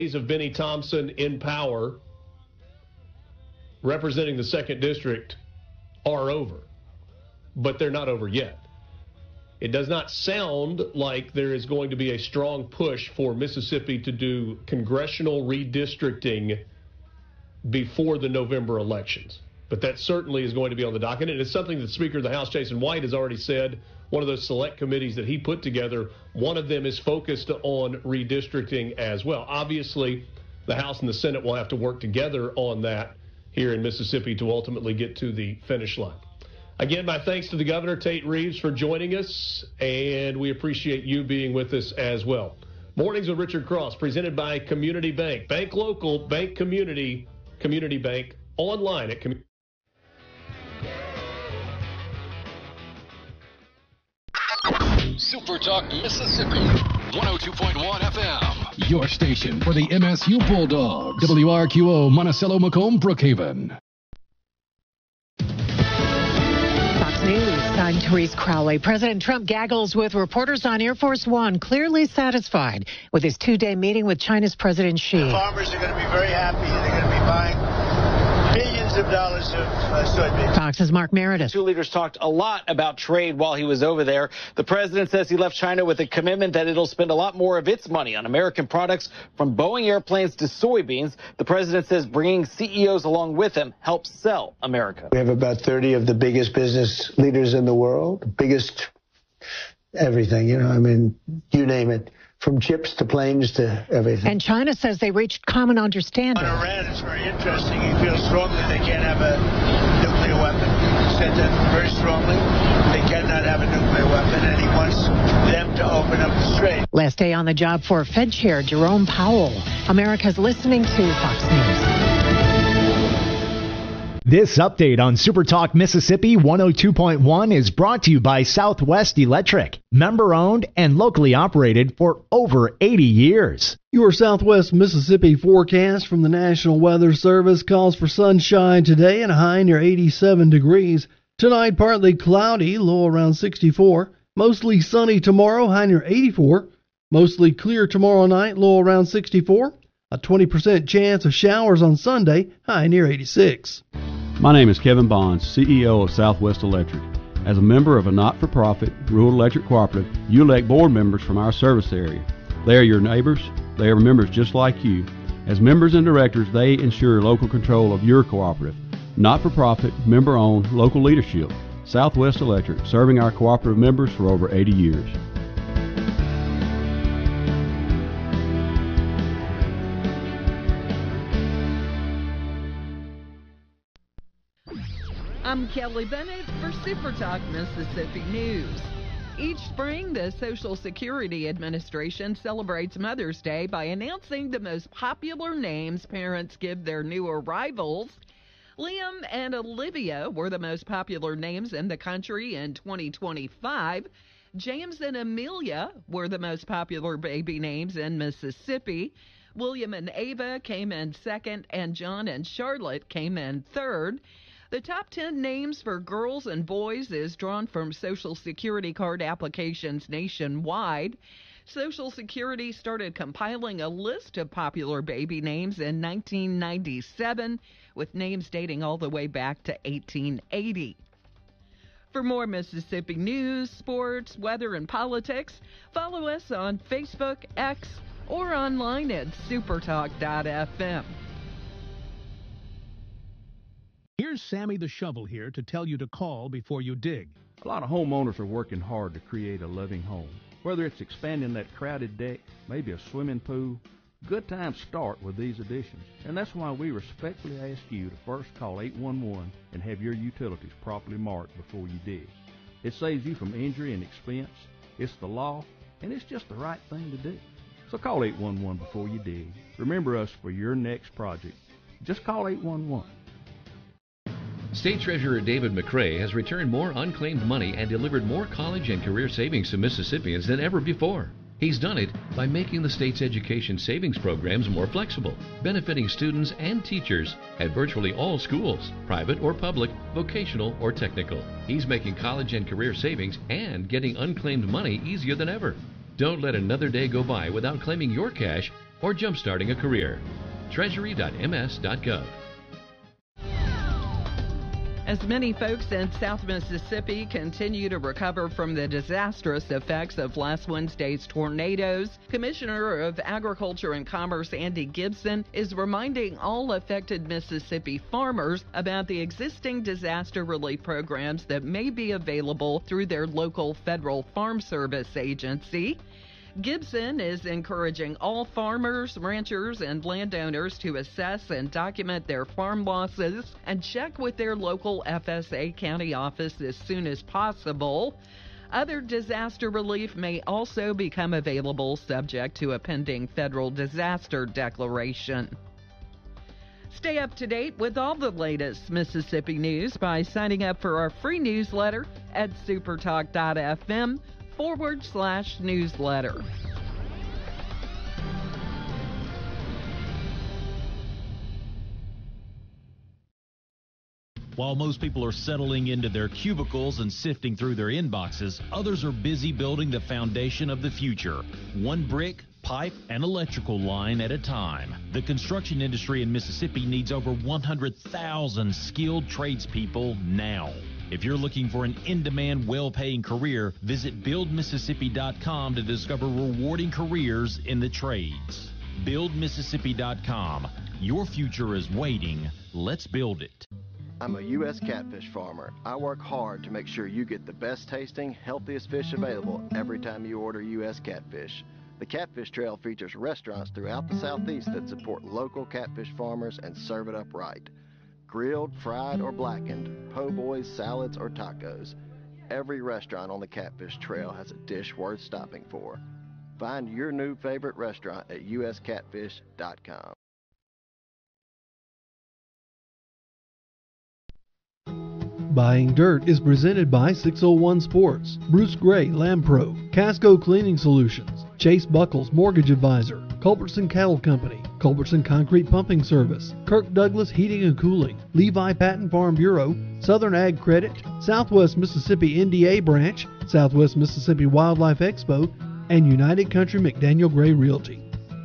of Benny Thompson in power representing the 2nd District are over, but they're not over yet. It does not sound like there is going to be a strong push for Mississippi to do congressional redistricting before the November elections. But that certainly is going to be on the docket, and it's something that Speaker of the House, Jason White, has already said. One of those select committees that he put together, one of them is focused on redistricting as well. Obviously, the House and the Senate will have to work together on that here in Mississippi to ultimately get to the finish line. Again, my thanks to the Governor, Tate Reeves, for joining us, and we appreciate you being with us as well. Mornings with Richard Cross, presented by Community Bank. Bank local, bank community, Community Bank, online at community. Super Talk Mississippi, 102.1 FM. Your station for the MSU Bulldogs. WRQO, Monticello, Macomb, Brookhaven. Fox News, I'm Therese Crowley. President Trump gaggles with reporters on Air Force One, clearly satisfied with his 2-day meeting with China's President Xi. Farmers are going to be very happy. They're going to be buying billions of dollars of soybeans. Fox's Mark Meredith. Two leaders talked a lot about trade while he was over there. The president says he left China with a commitment that it'll spend a lot more of its money on American products, from Boeing airplanes to soybeans. The president says bringing CEOs along with him helps sell America. We have about 30 of the biggest business leaders in the world, biggest everything, you name it. From chips to planes to everything. And China says they reached common understanding. On Iran, it's very interesting. He feels strongly they can't have a nuclear weapon. He said that very strongly. They cannot have a nuclear weapon, and he wants them to open up the strait. Last day on the job for Fed Chair Jerome Powell. America's listening to Fox News. This update on Super Talk Mississippi 102.1 is brought to you by Southwest Electric, member-owned and locally operated for over 80 years. Your Southwest Mississippi forecast from the National Weather Service calls for sunshine today and a high near 87 degrees. Tonight, partly cloudy, low around 64. Mostly sunny tomorrow, high near 84. Mostly clear tomorrow night, low around 64. A 20% chance of showers on Sunday, high near 86. My name is Kevin Bonds, CEO of Southwest Electric. As a member of a not-for-profit rural electric cooperative, you elect board members from our service area. They are your neighbors. They are members just like you. As members and directors, they ensure local control of your cooperative. Not-for-profit, member-owned, local leadership. Southwest Electric, serving our cooperative members for over 80 years. I'm Kelly Bennett for Super Talk Mississippi News. Each spring, the Social Security Administration celebrates Mother's Day by announcing the most popular names parents give their new arrivals. Liam and Olivia were the most popular names in the country in 2025. James and Amelia were the most popular baby names in Mississippi. William and Ava came in second, and John and Charlotte came in third. The top 10 names for girls and boys is drawn from Social Security card applications nationwide. Social Security started compiling a list of popular baby names in 1997, with names dating all the way back to 1880. For more Mississippi news, sports, weather, and politics, follow us on Facebook, X, or online at supertalk.fm. Here's Sammy the Shovel here to tell you to call before you dig. A lot of homeowners are working hard to create a living home. Whether it's expanding that crowded deck, maybe a swimming pool, good times start with these additions. And that's why we respectfully ask you to first call 811 and have your utilities properly marked before you dig. It saves you from injury and expense. It's the law, and it's just the right thing to do. So call 811 before you dig. Remember us for your next project. Just call 811. State Treasurer David McRae has returned more unclaimed money and delivered more college and career savings to Mississippians than ever before. He's done it by making the state's education savings programs more flexible, benefiting students and teachers at virtually all schools, private or public, vocational or technical. He's making college and career savings and getting unclaimed money easier than ever. Don't let another day go by without claiming your cash or jumpstarting a career. Treasury.ms.gov. As many folks in South Mississippi continue to recover from the disastrous effects of last Wednesday's tornadoes, Commissioner of Agriculture and Commerce Andy Gibson is reminding all affected Mississippi farmers about the existing disaster relief programs that may be available through their local federal farm service agency. Gibson is encouraging all farmers, ranchers, and landowners to assess and document their farm losses and check with their local FSA county office as soon as possible. Other disaster relief may also become available subject to a pending federal disaster declaration. Stay up to date with all the latest Mississippi news by signing up for our free newsletter at supertalk.fm/newsletter. While most people are settling into their cubicles and sifting through their inboxes, others are busy building the foundation of the future, one brick, pipe, and electrical line at a time. The construction industry in Mississippi needs over 100,000 skilled tradespeople now. If you're looking for an in-demand, well-paying career, visit BuildMississippi.com to discover rewarding careers in the trades. BuildMississippi.com. Your future is waiting. Let's build it. I'm a U.S. catfish farmer. I work hard to make sure you get the best tasting, healthiest fish available every time you order U.S. catfish. The Catfish Trail features restaurants throughout the Southeast that support local catfish farmers and serve it up right. Grilled, fried, or blackened, po' boys, salads, or tacos. Every restaurant on the Catfish Trail has a dish worth stopping for. Find your new favorite restaurant at uscatfish.com. Buying Dirt is presented by 601 Sports, Bruce Gray Lampro, Casco Cleaning Solutions, Chase Buckles Mortgage Advisor, Culbertson Cattle Company, Culbertson Concrete Pumping Service, Kirk Douglas Heating and Cooling, Levi Patton Farm Bureau, Southern Ag Credit, Southwest Mississippi NDA Branch, Southwest Mississippi Wildlife Expo, and United Country McDaniel Gray Realty.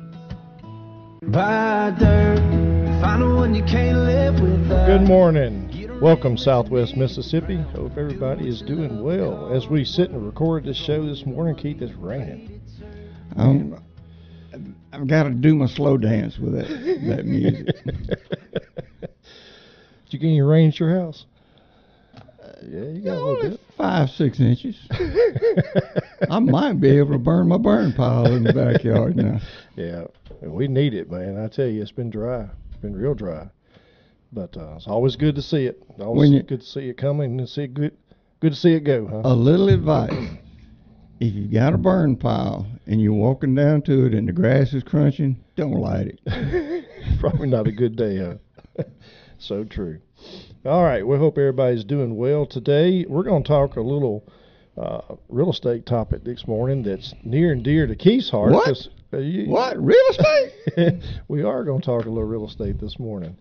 Buy dirt, find one you can't live without. Good morning. Welcome, Southwest Mississippi. Hope everybody is doing well. As we sit and record this show this morning, Keith, it's raining. I've got to do my slow dance with that music. Did you get any rain at your house? Yeah, you got a little bit. 5-6 inches. I might be able to burn my burn pile in the backyard now. Yeah, we need it, man. I tell you, it's been dry. It's been real dry. But it's always good to see it. Always good to see it coming and see it good to see it go, huh? A little advice. If you've got a burn pile and you're walking down to it and the grass is crunching, don't light it. Probably not a good day, huh? So true. All right, we hope everybody's doing well today. We're going to talk a little real estate topic this morning that's near and dear to Keith's heart. What? What? Real estate? We are going to talk a little real estate this morning.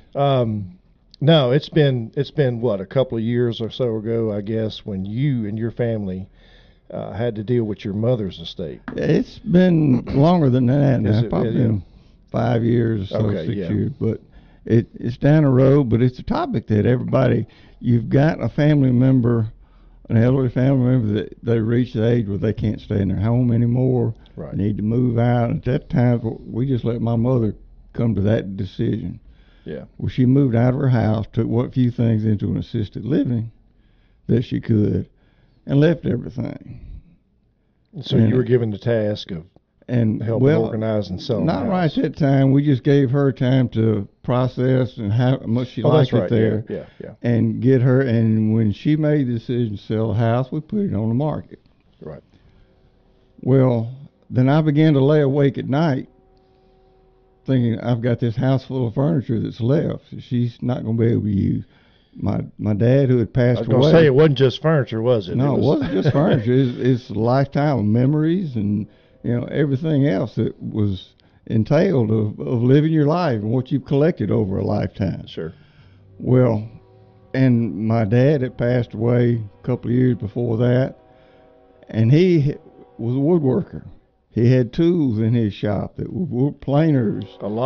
No, it's been what, a couple of years or so ago, I guess, when you and your family had to deal with your mother's estate. It's been longer than that now. Probably been 5 years or so, 6 years. But it's down the road, but it's a topic that everybody, you've got a family member, an elderly family member that they reach the age where they can't stay in their home anymore. Right. Need to move out. At that time, we just let my mother come to that decision. Yeah. Well, she moved out of her house, took what few things into an assisted living that she could, and left everything. So you were given the task of helping organize and sell. Not right at that time. We just gave her time to process and how much she liked it there. Yeah. And get her. And when she made the decision to sell the house, we put it on the market. Right. Well, then I began to lay awake at night, thinking I've got this house full of furniture that's left. She's not going to be able to use. My dad, who had passed away. I was going to say, it wasn't just furniture, was it? No, it wasn't just furniture. It's a lifetime of memories and everything else that was entailed of living your life and what you've collected over a lifetime. Sure. Well, and my dad had passed away a couple of years before that, and he was a woodworker. He had tools in his shop that were planers.